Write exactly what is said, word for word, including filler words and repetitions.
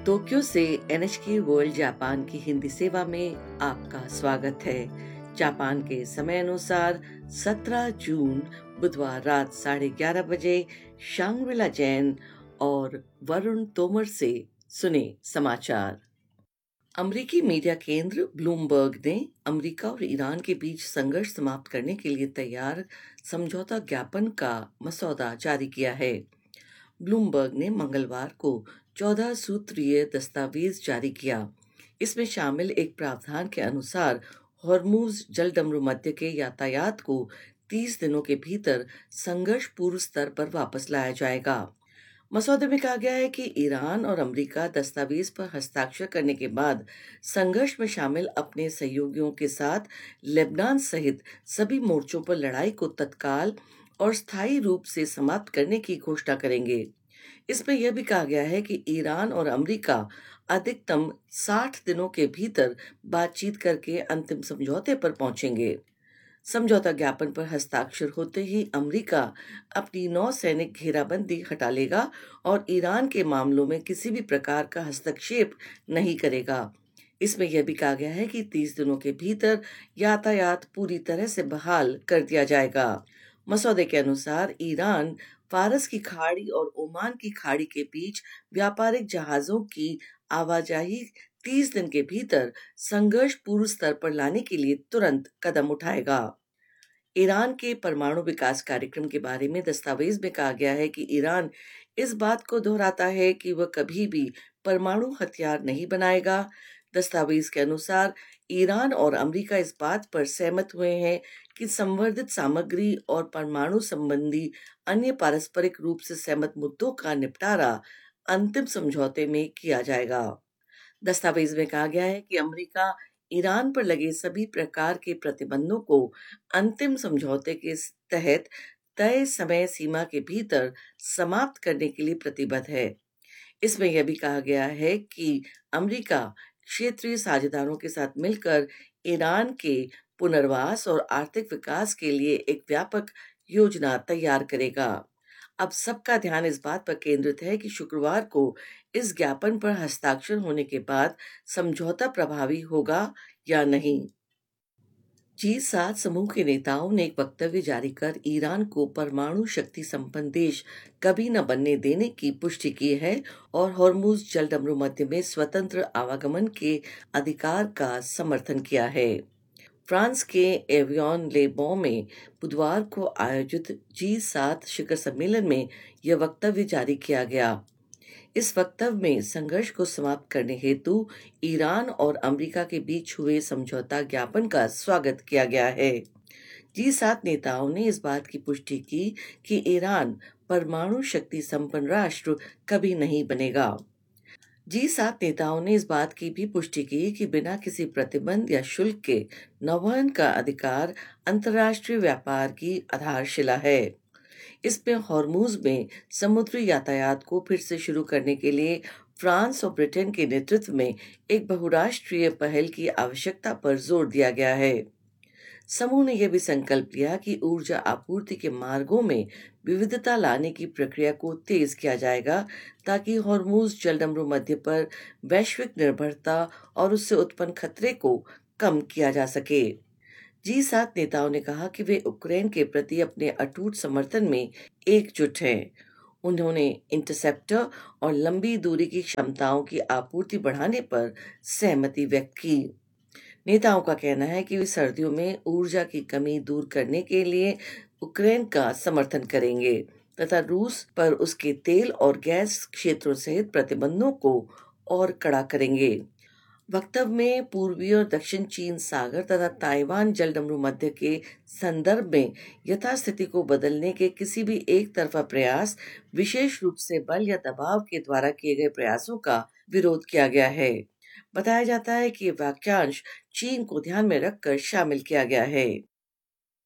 Tokyo से NHK world Japan की हिंदी सेवा में आपका स्वागत है। जापान के समय अनुसार सत्रह जून बुधवार रात साढ़े ग्यारह बजे शांग्रिला जैन और वरुण तोमर से सुने समाचार। अमेरिकी मीडिया केंद्र ब्लूमबर्ग ने अमेरिका और ईरान के बीच संघर्ष समाप्त करने के लिए तैयार समझौता ज्ञापन का मसौदा जारी किया है। ब्लूमबर्ग ने मंगलवार को चौदह सूत्रीय दस्तावेज जारी किया। इसमें शामिल एक प्रावधान के अनुसार हॉर्मुज जलडमरू मध्य के यातायात को तीस दिनों के भीतर संघर्ष पूर्व स्तर पर वापस लाया जाएगा। मसौदे में कहा गया है कि ईरान और अमेरिका दस्तावेज पर हस्ताक्षर करने के बाद संघर्ष में शामिल अपने सहयोगियों के साथ लेबनान सहित सभी मोर्चों पर लड़ाई को तत्काल और स्थायी रूप से समाप्त करने की घोषणा करेंगे। इसमें यह भी कहा गया है कि ईरान और अमेरिका अधिकतम साठ दिनों के भीतर बातचीत करके अंतिम समझौते पर पहुंचेंगे। समझौता ज्ञापन पर हस्ताक्षर होते ही अमेरिका अपनी नौसैनिक घेराबंदी हटा लेगा और ईरान के मामलों में किसी भी प्रकार का हस्तक्षेप नहीं करेगा। इसमें यह भी कहा गया है कि तीस दिनों के भीतर यातायात पूरी तरह से बहाल कर दिया जाएगा। मसौदे के अनुसार ईरान फारस की खाड़ी और ओमान की खाड़ी के बीच व्यापारिक जहाजों की आवाजाही तीस दिन के भीतर संघर्ष पूर्व स्तर पर लाने के लिए तुरंत कदम उठाएगा। ईरान के परमाणु विकास कार्यक्रम के बारे में दस्तावेज में कहा गया है कि ईरान इस बात को दोहराता है कि वह कभी भी परमाणु हथियार नहीं बनाएगा। दस्तावेज के अनुसार ईरान और अमेरिका इस बात पर सहमत हुए हैं कि संवर्धित सामग्री और परमाणु संबंधी अन्य पारस्परिक रूप से सहमत मुद्दों का निपटारा अंतिम समझौते में किया जाएगा। दस्तावेज में कहा गया है कि अमेरिका ईरान पर लगे सभी प्रकार के प्रतिबंधों को अंतिम समझौते के तहत तय समय सीमा के भीतर समाप्त करने के लिए प्रतिबद्ध है। इसमें यह भी कहा गया है कि अमेरिका क्षेत्रीय साझेदारों के साथ मिलकर ईरान के पुनर्वास और आर्थिक विकास के लिए एक व्यापक योजना तैयार करेगा। अब सबका ध्यान इस बात पर केंद्रित है कि शुक्रवार को इस ज्ञापन पर हस्ताक्षर होने के बाद समझौता प्रभावी होगा या नहीं। जी सात समूह के नेताओं ने एक वक्तव्य जारी कर ईरान को परमाणु शक्ति संपन्न देश कभी न बनने देने की पुष्टि की है और हॉर्मुज जलडमरू मध्य में स्वतंत्र आवागमन के अधिकार का समर्थन किया है। फ्रांस के एवियन ले बॉन में बुधवार को आयोजित जी सात शिखर सम्मेलन में यह वक्तव्य जारी किया गया। इस वक्तव्य में संघर्ष को समाप्त करने हेतु ईरान और अमेरिका के बीच हुए समझौता ज्ञापन का स्वागत किया गया है। जी सात नेताओं ने इस बात की पुष्टि की कि ईरान परमाणु शक्ति संपन्न राष्ट्र कभी नहीं बनेगा। जी सात नेताओं ने इस बात की भी पुष्टि की कि बिना किसी प्रतिबंध या शुल्क के नौवहन का अधिकार अंतर्राष्ट्रीय व्यापार की आधारशिला है। इसमें हॉर्मुज में समुद्री यातायात को फिर से शुरू करने के लिए फ्रांस और ब्रिटेन के नेतृत्व में एक बहुराष्ट्रीय पहल की आवश्यकता पर जोर दिया गया है। समूह ने यह भी संकल्प लिया कि ऊर्जा आपूर्ति के मार्गों में विविधता लाने की प्रक्रिया को तेज किया जाएगा ताकि हॉर्मुज जलडमरू मध्य पर वैश्विक निर्भरता और उससे उत्पन्न खतरे को कम किया जा सके। जी सात नेताओं ने कहा कि वे यूक्रेन के प्रति अपने अटूट समर्थन में एकजुट हैं। उन्होंने इंटरसेप्टर और लंबी दूरी की क्षमताओं की आपूर्ति बढ़ाने पर सहमति व्यक्त की। नेताओं का कहना है कि वे सर्दियों में ऊर्जा की कमी दूर करने के लिए यूक्रेन का समर्थन करेंगे तथा रूस पर उसके तेल और गैस क्षेत्रों सहित प्रतिबंधों को और कड़ा करेंगे। वक्तव्य में पूर्वी और दक्षिण चीन सागर तथा ताइवान जलडमरू मध्य के संदर्भ में यथास्थिति को बदलने के किसी भी एक तरफा प्रयास, विशेष रूप से बल या दबाव के द्वारा किए गए प्रयासों का विरोध किया गया है। बताया जाता है कि वाक्यांश चीन को ध्यान में रखकर शामिल किया गया है।